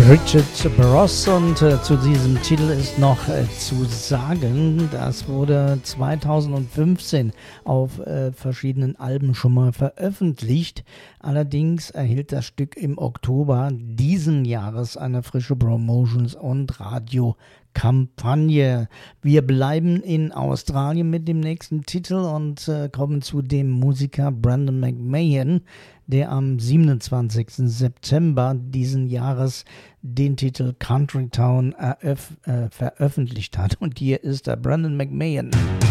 Richard Ross und zu diesem Titel ist noch zu sagen, das wurde 2015 auf verschiedenen Alben schon mal veröffentlicht. Allerdings erhielt das Stück im Oktober diesen Jahres eine frische Promotions- und Radiokampagne. Wir bleiben in Australien mit dem nächsten Titel und kommen zu dem Musiker Brendan McMahon, der am 27. September diesen Jahres den Titel Country Town veröffentlicht hat. Und hier ist der Brendan McMahon.